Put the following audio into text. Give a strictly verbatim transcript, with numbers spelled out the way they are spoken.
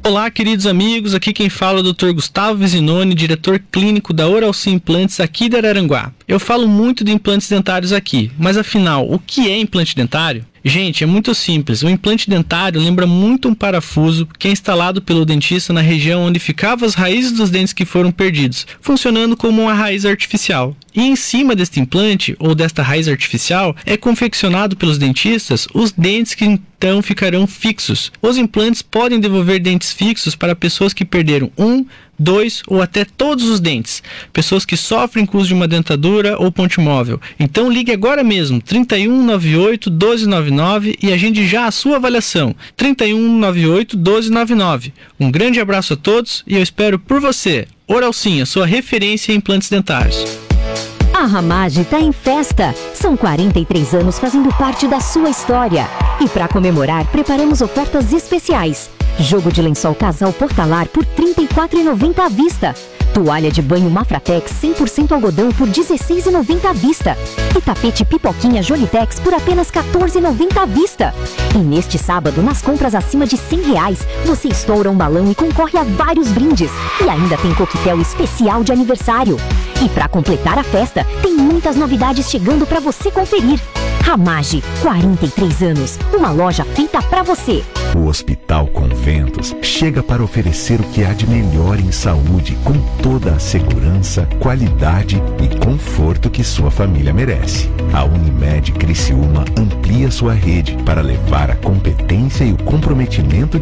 Olá, queridos amigos, aqui quem fala é o doutor Gustavo Visinoni, diretor clínico da Oralci Implantes aqui de Araranguá. Eu falo muito de implantes dentários aqui, mas afinal, o que é implante dentário? Gente, é muito simples. O implante dentário lembra muito um parafuso que é instalado pelo dentista na região onde ficavam as raízes dos dentes que foram perdidos, funcionando como uma raiz artificial. E em cima deste implante, ou desta raiz artificial, é confeccionado pelos dentistas os dentes que então ficarão fixos. Os implantes podem devolver dentes fixos para pessoas que perderam um, dois ou até todos os dentes, pessoas que sofrem com o uso de uma dentadura ou ponte móvel. Então ligue agora mesmo, trinta e um, noventa e oito, doze noventa e nove e agende já a sua avaliação, trinta e um, noventa e oito, doze noventa e nove. Um grande abraço a todos e eu espero por você. Oralcinha, sua referência em implantes dentários. A Ramage está em festa. São quarenta e três anos fazendo parte da sua história. E para comemorar, preparamos ofertas especiais. Jogo de lençol casal Portalar por trinta e quatro reais e noventa centavos à vista. Toalha de banho Mafratex cem por cento algodão por dezesseis reais e noventa centavos à vista. E tapete Pipoquinha Jolitex por apenas quatorze reais e noventa centavos à vista. E neste sábado, nas compras acima de cem reais, você estoura um balão e concorre a vários brindes. E ainda tem coquetel especial de aniversário. E para completar a festa, tem muitas novidades chegando para você conferir. Ramage, quarenta e três anos, uma loja feita para você. O Hospital Conventos chega para oferecer o que há de melhor em saúde, com toda a segurança, qualidade e conforto que sua família merece. A Unimed Criciúma amplia sua rede para levar a competência e o comprometimento